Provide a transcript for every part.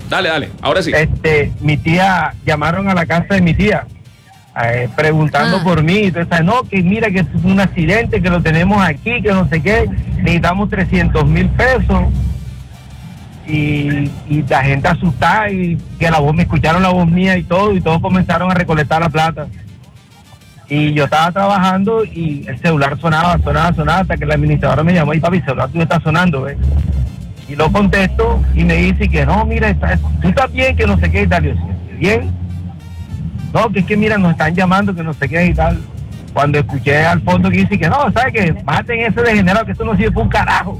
Dale, ahora sí. Mi tía, llamaron a la casa de mi tía, preguntando por mí, entonces, no, que mira que es un accidente, que lo tenemos aquí, que no sé qué, necesitamos 300,000 pesos, y la gente asustada, y que me escucharon la voz mía y todos comenzaron a recolectar la plata. Y yo estaba trabajando y el celular sonaba, hasta que la administradora me llamó, y papi, el celular tuyo está sonando, ¿ves? Y lo contesto y me dice que no, mira, tú estás bien, que no sé qué y tal. Yo decía, ¿bien? No, que es que mira, nos están llamando, que no sé qué y tal. Cuando escuché al fondo que dice que no, ¿sabes qué? Maten ese degenerado, que esto no sirve para un carajo.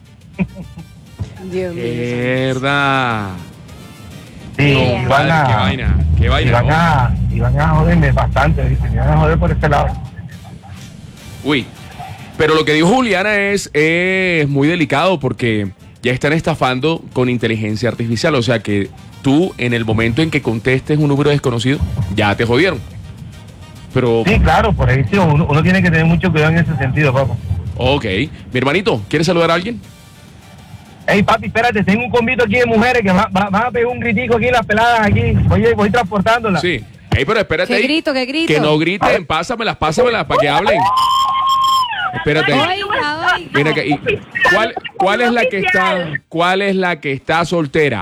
Dios mío. Verdad. Sí, No, padre, qué vaina. Iban a joderme bastante, ¿viste? Me iban a joder por ese lado. Uy, pero lo que dijo Juliana es muy delicado porque ya están estafando con inteligencia artificial. O sea que tú, en el momento en que contestes un número desconocido, ya te jodieron. Pero... Sí, claro, por ahí sí, uno tiene que tener mucho cuidado en ese sentido, papá. Ok. Mi hermanito, ¿quieres saludar a alguien? Ey, papi, espérate, tengo un convito aquí de mujeres que van a pegar un gritico aquí, las peladas aquí. Oye, voy transportándolas. Sí. Ey, pero espérate. ¿Qué grito? Que no griten, pásamelas para que hablen. Espérate. Oiga. Mira que, ¿cuál es la que está soltera?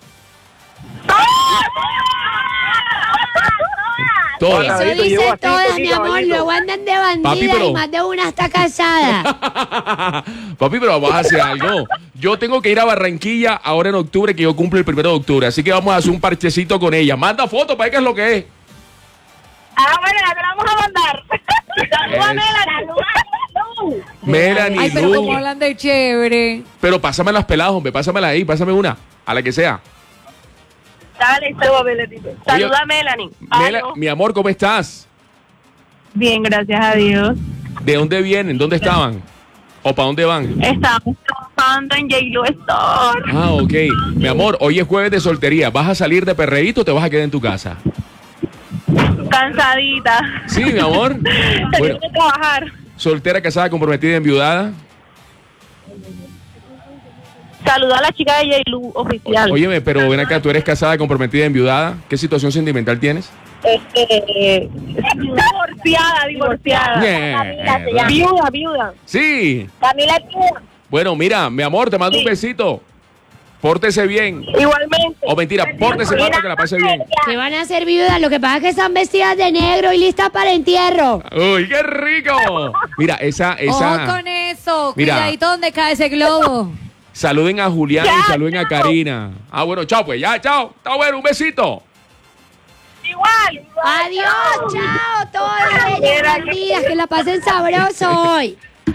Todas. Eso dicen todas, mi amor, luego andan de bandida y más de una está casada. Papi, pero vamos a hacer algo. Yo tengo que ir a Barranquilla ahora en octubre, que yo cumplo el 1 de octubre, así que vamos a hacer un parchecito con ella. Manda fotos para ver qué es lo que es. Bueno, te la vamos a mandar. Saluda a Melanie. Ay, pero como hablan de chévere. Pero pásame las peladas, hombre, pásamela ahí, pásame una, a la que sea. Dale, saluda a Melanie. Mi amor, ¿cómo estás? Bien, gracias a Dios. ¿De dónde vienen? ¿Dónde estaban? ¿O para dónde van? Estamos trabajando en J-Lo Store. Ah, ok. Mi amor, hoy es jueves de soltería. ¿Vas a salir de perreíto o te vas a quedar en tu casa? Cansadita. Sí, mi amor. Tengo que trabajar. ¿Soltera, casada, comprometida, enviudada? Saluda a la chica de J-Lo oficial. Óyeme, pero ven acá, ¿tú eres casada, comprometida, enviudada? ¿Qué situación sentimental tienes? Divorciada. Viuda. Sí. Camila es viuda. Bueno, mira, mi amor, te mando un besito. Pórtese bien. Igualmente. O mentira, pórtese mal para que la pase bien. Que van a ser viudas, lo que pasa es que están vestidas de negro y listas para el entierro. ¡Uy, qué rico! Mira, esa... Ojo con eso, mira, cuidadito donde cae ese globo. Saluden a Julián y saluden a Karina. Ah, bueno, chao pues, ya, chao. Está bueno, un besito. Igual. Adiós, chao, todas ellas bandidas, que la pasen sabroso hoy.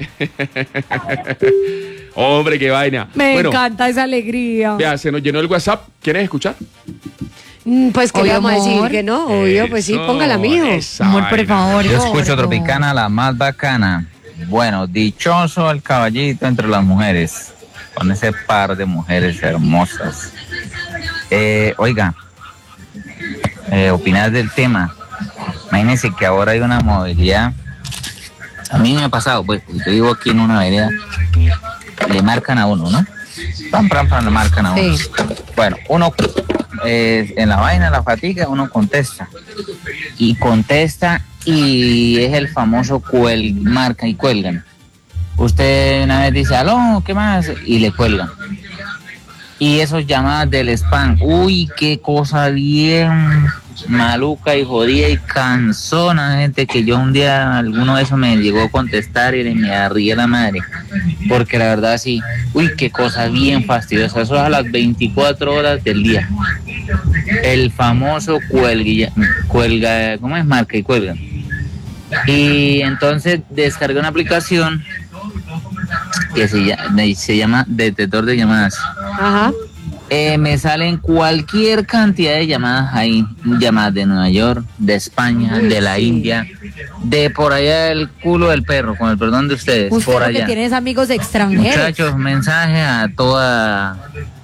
Hombre, qué vaina. Me encanta esa alegría. Ya, se nos llenó el WhatsApp. ¿Quieres escuchar? Pues que le vamos a decir que no, obvio, pues sí, póngala, mijo. Amor, por favor. Yo escucho gordo. Tropicana, la más bacana. Bueno, dichoso el caballito entre las mujeres, con ese par de mujeres hermosas. Oiga, opinar del tema. Imagínense que ahora hay una modalidad. A mí me ha pasado, pues, yo vivo aquí en una vereda, le marcan a uno, ¿no? Pam, le marcan a uno. Sí. Bueno, uno en la vaina, la fatiga, uno contesta. Y es el famoso marca y cuelgan. Usted una vez dice, aló, ¿qué más? Y le cuelgan. Y esos llamadas del spam, uy, qué cosa bien maluca y jodida y cansona, gente, que yo un día alguno de esos me llegó a contestar y me arría la madre, porque la verdad sí, uy, qué cosa bien fastidiosa, eso es a las 24 horas del día, el famoso cuelga, ¿cómo es? Marca y cuelga. Y entonces descargué una aplicación que se llama detector de llamadas. Ajá. Me salen cualquier cantidad de llamadas ahí, llamadas de Nueva York, de España, de la India, de por allá el culo del perro, con el perdón de ustedes, Usted por lo allá. que tienes amigos extranjeros. Muchachos, mensaje a toda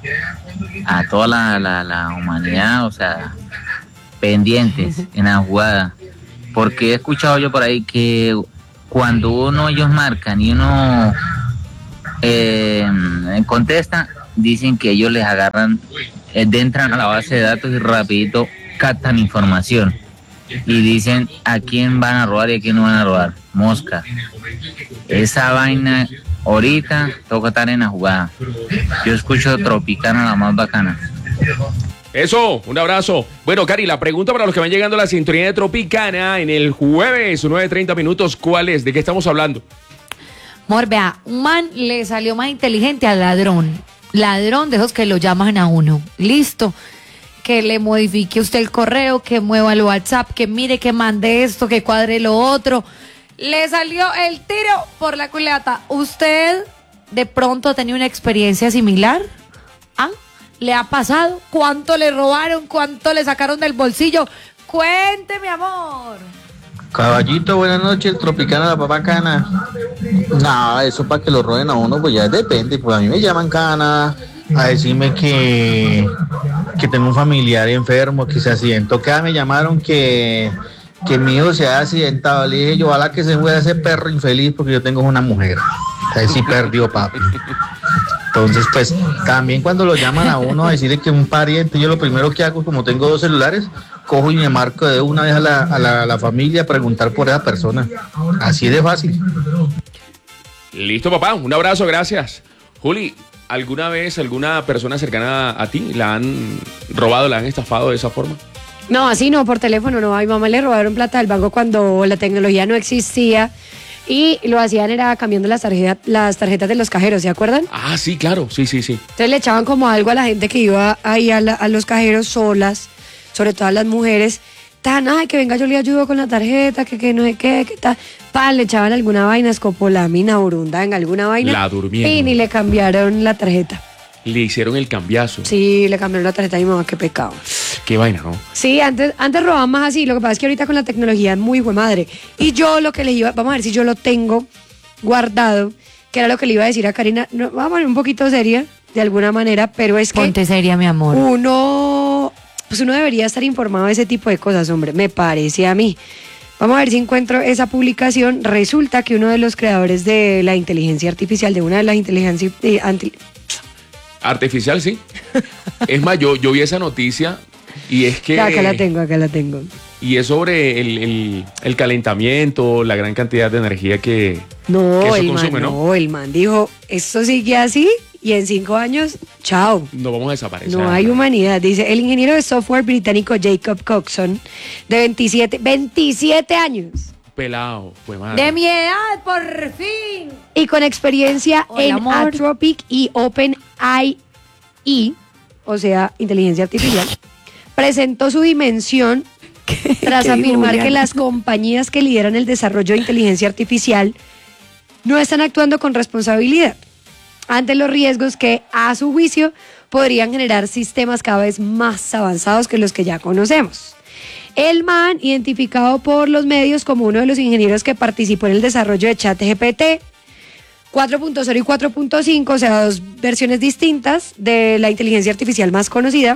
la humanidad, o sea, pendientes en la jugada, porque he escuchado yo por ahí que cuando ellos marcan y uno contesta, dicen que ellos les agarran entran a la base de datos y rapidito captan información y dicen a quién van a robar y a quién no van a robar. Mosca. Esa vaina ahorita toca estar en la jugada. Yo escucho Tropicana, la más bacana. Eso, un abrazo. Bueno, Cari, la pregunta para los que van llegando a la sintonía de Tropicana en el jueves, 9:30 minutos, ¿cuál es? ¿De qué estamos hablando? Amor, vea, un man le salió más inteligente al ladrón. Ladrón de esos que lo llaman a uno. Listo. Que le modifique usted el correo, que mueva el WhatsApp, que mire, que mande esto, que cuadre lo otro. Le salió el tiro por la culata. ¿Usted de pronto ha tenido una experiencia similar? ¿Ah? ¿Le ha pasado? ¿Cuánto le robaron? ¿Cuánto le sacaron del bolsillo? Cuénteme, amor. Caballito, buenas noches, Tropicana, la papacana. No, eso para que lo roben a uno, pues ya depende. Pues a mí me llaman cana a decirme que tengo un familiar enfermo, que se accidentó. Me llamaron que mi hijo se ha accidentado. Le dije yo, ojalá que se muera ese perro infeliz porque yo tengo una mujer. Ahí sí perdió, papi. Entonces, pues, también cuando lo llaman a uno a decirle que un pariente, yo lo primero que hago, como tengo 2 celulares, cojo y me marco de una vez a la familia a preguntar por esa persona. Así de fácil. Listo, papá. Un abrazo, gracias. Juli, ¿alguna vez alguna persona cercana a ti la han robado, la han estafado de esa forma? No, así no, por teléfono no. A mi mamá le robaron plata del banco cuando la tecnología no existía. Y lo hacían era cambiando las tarjetas de los cajeros, ¿se acuerdan? Ah, sí, claro, sí. Entonces le echaban como algo a la gente que iba ahí a los cajeros solas, sobre todo a las mujeres. Ay, que venga, yo le ayudo con la tarjeta, que no sé qué, que tal. Le echaban alguna vaina, escopolamina, burundanga, alguna vaina. La durmieron. Y ni le cambiaron la tarjeta. Le hicieron el cambiazo. Sí, le cambiaron la tarjeta a mi mamá, qué pecado. Qué vaina, ¿no? Sí, antes robaban más así, lo que pasa es que ahorita con la tecnología es muy buen madre. Y yo lo que le iba, vamos a ver si yo lo tengo guardado, que era lo que le iba a decir a Karina, no, vamos a poner un poquito seria, de alguna manera, pero es que... Ponte seria, mi amor. Uno debería estar informado de ese tipo de cosas, hombre, me parece a mí. Vamos a ver si encuentro esa publicación. Resulta que uno de los creadores de la inteligencia artificial, de una de las inteligencias... Artificial, sí. Es más, yo vi esa noticia y es que... Acá la tengo. Y es sobre el calentamiento, la gran cantidad de energía que eso consume, ¿no? No, el man dijo, esto sigue así y en 5 años, chao. No vamos a desaparecer. No hay humanidad. Dice, el ingeniero de software británico Jacob Coxon, de 27 años. Pelado, pues madre. De mi edad, por fin. Y con experiencia en Anthropic y OpenAI, o sea, inteligencia artificial, presentó su dimensión tras afirmar que las compañías que lideran el desarrollo de inteligencia artificial no están actuando con responsabilidad ante los riesgos que, a su juicio, podrían generar sistemas cada vez más avanzados que los que ya conocemos. El man, identificado por los medios como uno de los ingenieros que participó en el desarrollo de ChatGPT 4.0 y 4.5, o sea, 2 versiones distintas de la inteligencia artificial más conocida,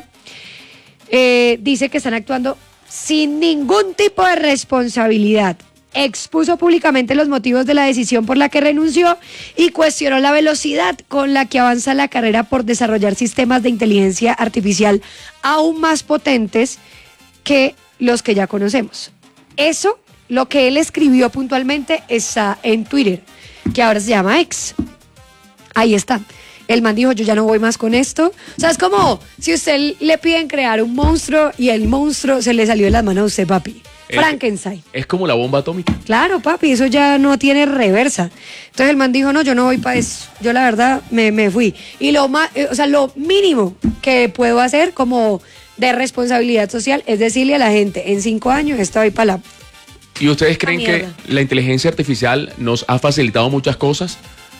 dice que están actuando sin ningún tipo de responsabilidad. Expuso públicamente los motivos de la decisión por la que renunció y cuestionó la velocidad con la que avanza la carrera por desarrollar sistemas de inteligencia artificial aún más potentes que los que ya conocemos. Eso, lo que él escribió puntualmente, está en Twitter, que ahora se llama X. Ahí está. El man dijo, yo ya no voy más con esto. O sea, es como si usted le piden crear un monstruo y el monstruo se le salió de las manos a usted, papi. Frankenstein. Es como la bomba atómica. Claro, papi, eso ya no tiene reversa. Entonces el man dijo, no, yo no voy para eso. Yo la verdad me fui. Y lo mínimo que puedo hacer como de responsabilidad social es decirle a la gente, en 5 años estoy para la... ¿Y ustedes creen que la inteligencia artificial nos ha facilitado muchas cosas?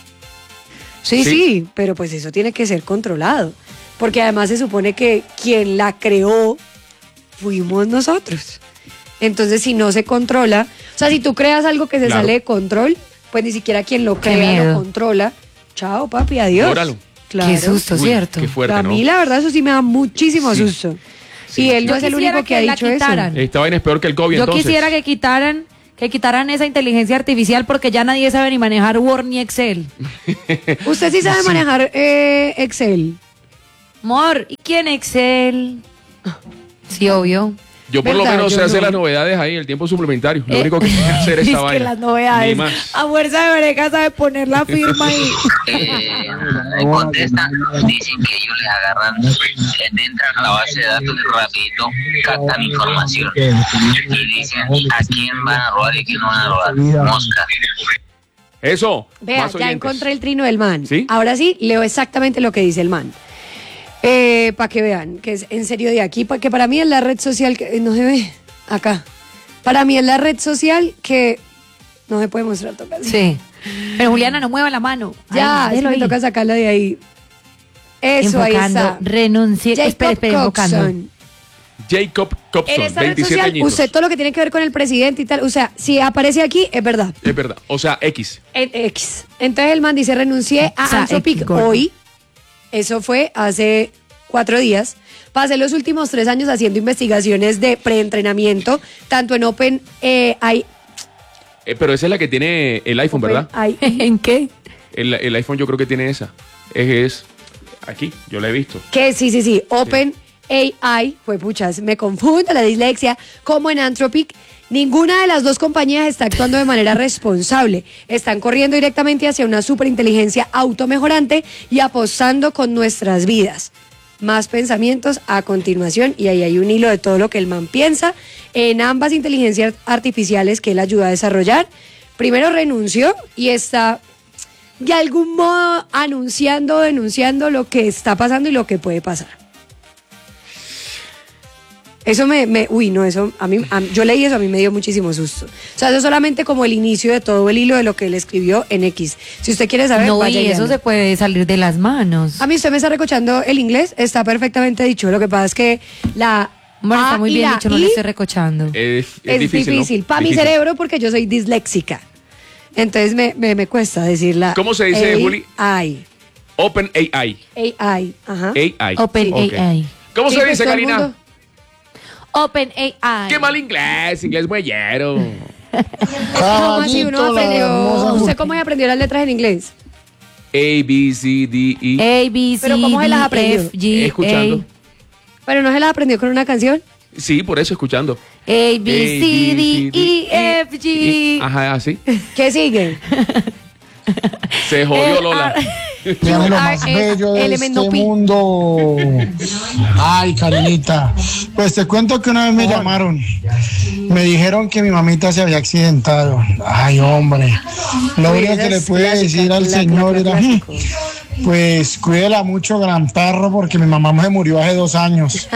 Sí, pero pues eso tiene que ser controlado. Porque además se supone que quien la creó fuimos nosotros. Entonces, si no se controla, o sea, si tú creas algo que se sale de control, pues ni siquiera quien lo crea lo controla. Chao, papi, adiós. Óralo. Claro. Qué susto, ¿cierto? Qué fuerte, a mí, la verdad, eso sí me da muchísimo susto. Sí. Y él no es el único que ha dicho eso. Esta vaina es peor que el COVID, Yo quisiera que quitaran esa inteligencia artificial porque ya nadie sabe ni manejar Word ni Excel. ¿Usted sí sabe manejar Excel? Amor, ¿y quién Excel? Sí, obvio. Yo por lo ¿Verdad? menos Yo sé hacer no. las novedades ahí, el tiempo suplementario. Lo único que sé hacer es esa vaina. que las novedades. Ni más. A fuerza de breca sabe poner la firma ahí. Contestan, dicen que ellos les agarran, entran a la base de datos y rapidito captan información y dicen a quién van a robar y a quién no van a robar. Mosca. Eso. Vea, más ya oyentes. encontré el trino del man. ¿Sí? Ahora sí, leo exactamente lo que dice el man. Para que vean, que es en serio de aquí, que para mí es la red social que no se ve acá. Para mí es la red social que no se puede mostrar tocar. Sí. Pero Juliana, no mueva la mano. Ya, Ay, es que me déjelo toca ahí. sacarla de ahí. Eso, ahí Enfocando, está. renuncie. Espere, Jacob enfocando. Coxon. Jacob En Copson, esta red 27 social, añitos. usted todo lo que tiene que ver con el presidente y tal, o sea, si aparece aquí, es verdad. Es verdad. O sea, X. En X. Entonces el man dice, renuncié O a sea, Anthropic X, gordo. hoy. Eso fue hace 4 días. Pasé los últimos 3 años haciendo investigaciones de preentrenamiento, tanto en OpenAI. Pero esa es la que tiene el iPhone, ¿verdad? ¿En qué? El iPhone yo creo que tiene esa. Es aquí, yo la he visto. Que sí. OpenAI, fue puchas, me confundo la dislexia, como en Anthropic. Ninguna de las dos compañías está actuando de manera responsable. Están corriendo directamente hacia una superinteligencia automejorante y apostando con nuestras vidas. Más pensamientos a continuación, y ahí hay un hilo de todo lo que el man piensa en ambas inteligencias artificiales que él ayudó a desarrollar. Primero renunció y está de algún modo denunciando lo que está pasando y lo que puede pasar. Eso yo leí eso, a mí me dio muchísimo susto. O sea, eso es solamente como el inicio de todo el hilo de lo que él escribió en X. Si usted quiere saber, No, vaya y eso léalo. se puede salir de las manos. A mí usted me está recochando el inglés, está perfectamente dicho. Lo que pasa es que la Bueno, está A muy y bien la dicho, no I le estoy recochando. Es difícil. ¿no? Para mi Difícil. cerebro, porque yo soy disléxica. Entonces me cuesta decirla. ¿Cómo se dice, Juli? AI. OpenAI. AI, ajá. AI. OpenAI. Ok. ¿Cómo Sí, se pues, dice, todo el Karina? mundo. OpenAI. Qué mal inglés muellero. ¿Cómo así uno Caballito, la aprendió? hermosa ¿Usted cómo aprendió las letras en inglés? A, B, C, D, E. A, B, C, Pero ¿cómo se las aprendió? D, F, G, Escuchando. ¿Pero no se las aprendió con una canción? Sí, por eso escuchando. A, B, C, D, E, F, G. Ajá, así. ¿Qué sigue? Se jodió Lola. Dígame lo más bello de elemento este pi. mundo. Ay, Karinita. Pues te cuento que una vez me llamaron. Me dijeron que mi mamita se había accidentado. Ay, hombre. Lo Uy, único esa que le es pude clásica, decir al señor era, clásico. pues cuídela mucho, gran perro, porque mi mamá se murió hace 2 años.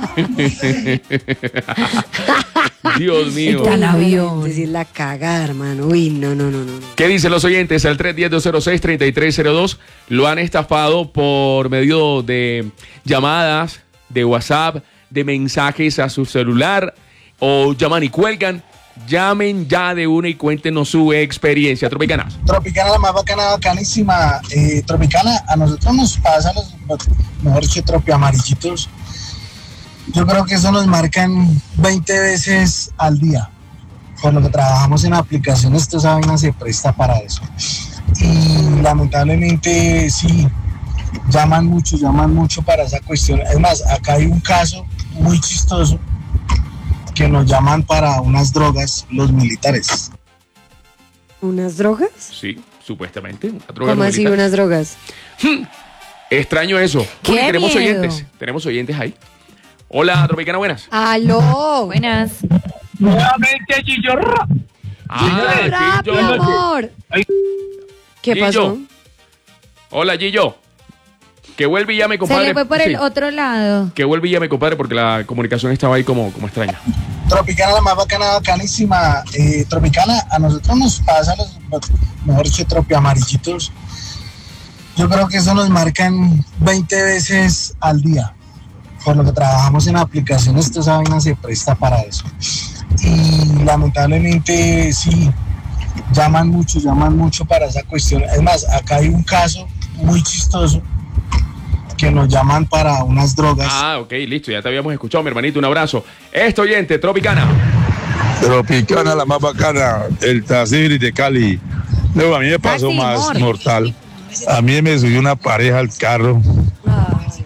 Dios mío. Está el avión. Decir la cagada, hermano. Uy, no. ¿Qué dicen los oyentes? Al 310-206-3302 lo han estafado por medio de llamadas, de WhatsApp, de mensajes a su celular, o llaman y cuelgan. Llamen ya de una y cuéntenos su experiencia. Tropicana. Tropicana, la más bacana, bacanísima. Tropicana, a nosotros nos pasa, mejor dicho, tropiamarillitos. Yo creo que eso nos marcan 20 veces al día. Por lo que trabajamos en aplicaciones, esta vaina se presta para eso. Y lamentablemente sí, llaman mucho para esa cuestión. Es más, acá hay un caso muy chistoso que nos llaman para unas drogas los militares. ¿Unas drogas? Sí, supuestamente. Una droga ¿Cómo así militar. unas drogas? Extraño eso. ¡Qué Juli, tenemos miedo! oyentes. Tenemos oyentes ahí. Hola, Tropicana, buenas. ¡Aló! Buenas. Nuevamente, Chillorro. ¡Rápido, Gillo. amor! ¿Qué Gillo. pasó? Hola, Gillo. Que vuelve y llame, Se compadre. le fue por el Sí. otro lado. Que vuelve y llame, compadre, porque la comunicación estaba ahí como extraña. Tropicana, la más bacana, bacanísima. Tropicana, a nosotros nos pasa, mejor dicho, tropiamarillitos. Yo creo que eso nos marcan 20 veces al día. Por lo que trabajamos en aplicaciones, esta vaina se presta para eso. Y lamentablemente sí, llaman mucho para esa cuestión. Es más, acá hay un caso muy chistoso que nos llaman para unas drogas. Ah, ok, listo, ya te habíamos escuchado, mi hermanito, un abrazo. Oyente, Tropicana. Tropicana, la más bacana, el Taziri de Cali. Luego a mí me pasó Casi más mortal. mortal. A mí me subió una pareja al carro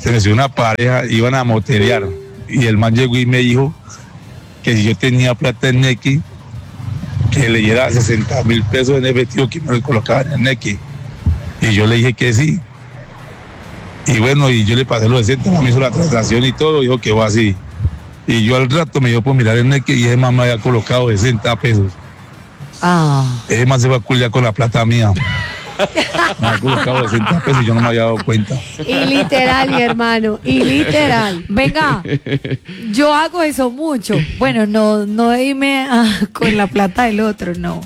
perteneció a una pareja, iban a moterear. Y el man llegó y me dijo que si yo tenía plata en Nequi, que le diera 60,000 pesos en efectivo que me lo colocaba en el Nequi. Y yo le dije que sí. Y bueno, y yo le pasé los 60, me hizo la transacción y todo, dijo que va así. Y yo al rato me dio por mirar el Nequi y ese man me había colocado 60 pesos. Ese man se va a culiar con la plata mía. Me había colocado 60 pesos y yo no me había dado cuenta. Y literal, mi hermano, y literal. Venga, yo hago eso mucho. Bueno, no de irme con la plata del otro, no.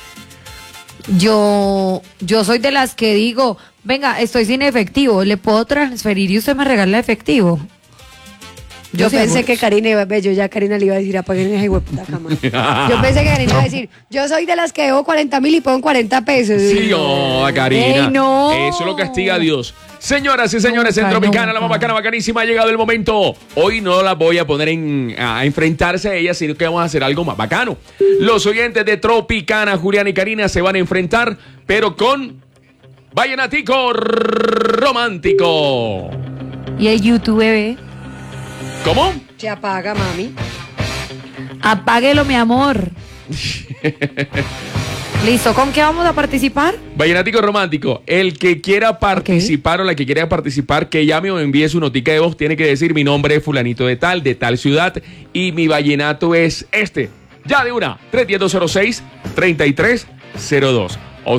Yo soy de las que digo, venga, estoy sin efectivo, ¿le puedo transferir y usted me regala efectivo? Yo pensé que Karina iba a ver, Karina le iba a decir, apaguen esa hueputa cama. Yo pensé que Karina iba a decir, yo soy de las que debo 40,000 y pongo 40 pesos. Sí, no, Karina. No. Eso lo castiga a Dios. Señoras y señores, en Tropicana, la más bacana, bacanísima, ha llegado el momento. Hoy no la voy a poner a enfrentarse a ella, sino que vamos a hacer algo más bacano. Los oyentes de Tropicana, Julián y Karina, se van a enfrentar, pero con Vallenatico Romántico. ¿Y el YouTube, bebé? ¿Cómo? Se apaga, mami. Apáguelo, mi amor. Listo, ¿con qué vamos a participar? Vallenático Romántico. El que quiera participar o la que quiera participar, que llame o envíe su notica de voz, tiene que decir mi nombre es fulanito de tal ciudad, y mi vallenato es este. Ya de una, 310-06-3302 o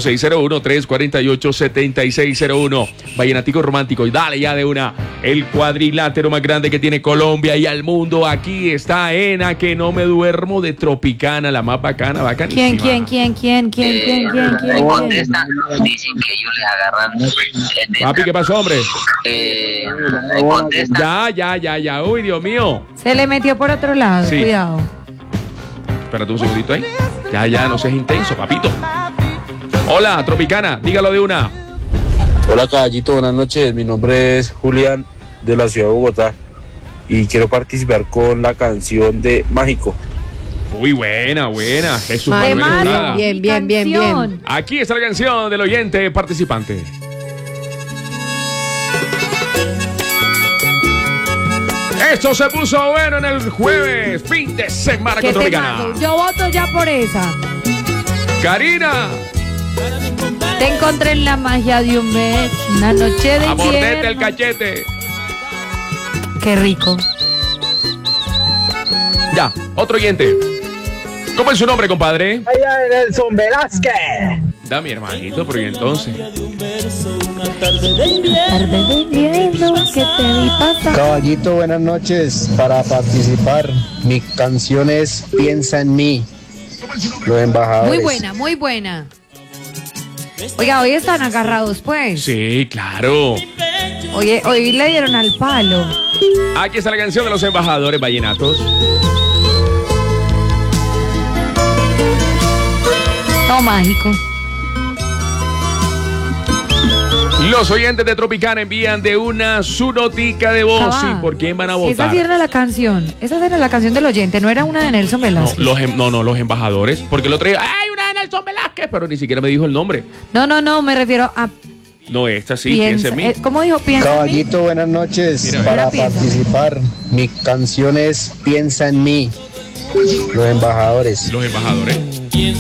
601-348-7601. Vallenático Romántico. Y dale ya de una. El cuadrilátero más grande que tiene Colombia y al mundo. Aquí está Ena, que no me duermo, de Tropicana, la más bacana, bacanísima. ¿Quién? Contestan, dicen que ellos les agarran. Papi, ¿qué pasó, hombre? Contestan. Ya. Uy, Dios mío. Se le metió por otro lado, Sí. Cuidado. Espérate un segundito ahí. Ya, no seas intenso, papito. Hola, Tropicana, dígalo de una. Hola, caballito, buenas noches. Mi nombre es Julián, de la ciudad de Bogotá, y quiero participar con la canción de Mágico. Uy, buena. Jesús Manuel Manuel Estrada. Bien. Aquí está la canción del oyente participante. Esto se puso bueno en el jueves, fin de semana con Tropicana. Yo voto ya por esa. Karina, Te encontré en la magia de un mes, una noche de amordete invierno. el cachete. Qué rico. Ya, otro oyente. ¿Cómo es su nombre, compadre? Allá Nelson Velázquez. Da mi hermanito, pero ¿y entonces? Tarde de invierno que te vi pasar. Caballito, buenas noches. Para participar, mi canción es Piensa en mí. Los embajadores. Muy buena. Oiga, hoy están agarrados, pues. Sí, claro. Oye, hoy le dieron al palo. Aquí está la canción de los embajadores vallenatos. No, mágico. Los oyentes de Tropicana envían de una su notica de voz. Cabá. ¿Y por quién van a Esa votar? sí era la canción. Esa era la canción del oyente, no era una de Nelson Velázquez. Los embajadores. Porque el otro día, ¡ay, una de Nelson Velázquez! Pero ni siquiera me dijo el nombre. No, me refiero a No, esta sí, piensa en mí. ¿Cómo dijo? Piensa en mí. Caballito, buenas noches. Mira, Para piensa. participar, mi canción es Piensa en mí. Los embajadores. Los embajadores. Sí,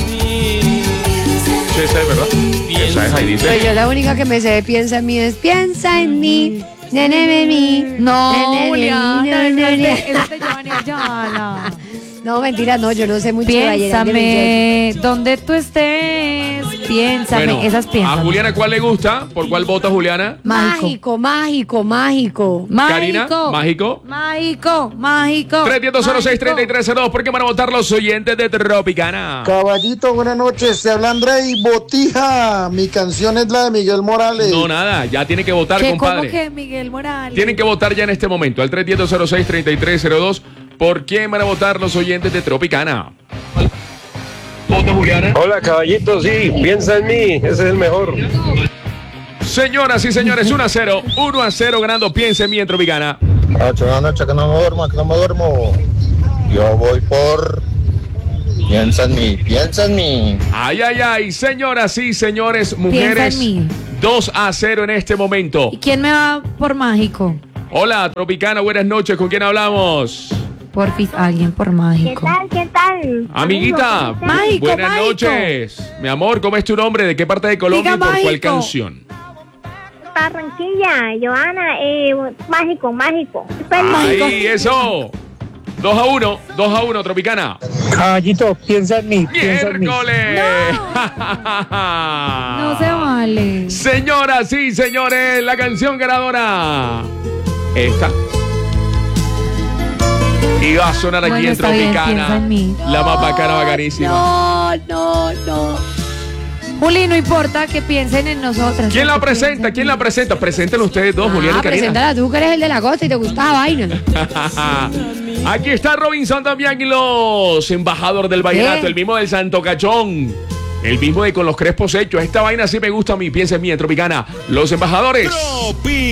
esa es verdad. Esa es, ahí dice. Pero yo la única que me sé de piensa en mí es piensa en mí. Nene, mí. No, Nene, Julián, nene. es de Giovanni Ayala. No, mentira, no, yo no sé mucho de vallenato. Piénsame, donde tú estés, piénsame, Bueno, esas a piensan. Juliana, ¿cuál le gusta? ¿Por cuál vota Juliana? Mágico. Karina, mágico. 310-06-3302. ¿Por qué van a votar los oyentes de Tropicana? Caballito, buenas noches. Se habla Andrei Botija. Mi canción es la de Miguel Morales. No, nada, ya tiene que votar, ¿Cómo compadre. que Miguel Morales? Tienen que votar ya en este momento, al 310-06-3302. ¿Por quién van a votar los oyentes de Tropicana? ¿Vota Juliana? Hola, caballito, sí, piensa en mí, ese es el mejor. Señoras y señores, 1-0 ganando Piensa en mí en Tropicana. Buenas noches, que no me duermo. Yo voy por Piensa en mí. Ay, señoras y señores, Piensa mujeres en mí. 2-0 en este momento. ¿Y quién me va por mágico? Hola, Tropicana, buenas noches. ¿Con quién hablamos? Porfis, alguien por mágico. ¿Qué tal? Amiguita, Mágico, buenas mágico. noches. Mi amor, ¿cómo es tu nombre? ¿De qué parte de Colombia Diga y por cuál mágico. canción? Barranquilla, Joana, mágico. Ahí, eso. 2-1, Tropicana. Caballito, piensa en mí, piensa en mí. ¡Miércoles! No se vale. Señoras y señores, la canción ganadora. Esta. Y va a sonar aquí Bueno, en está bien, piensa Tropicana. en mí. La más bacana, bacanísima. No. Juli, no importa que piensen en nosotras. ¿Quién la que presenta? piensen ¿Quién en la mí. presenta? Preséntenlo ustedes dos, Julián y Karina. Preséntala tú, que eres el de la costa y te gusta la vaina. Aquí está Robinson también y los embajadores del vallenato, ¿Qué? el mismo del Santo Cachón, el mismo de con los crespos hechos. Esta vaina sí me gusta a mí, piensa en mí, en Tropicana. Los embajadores.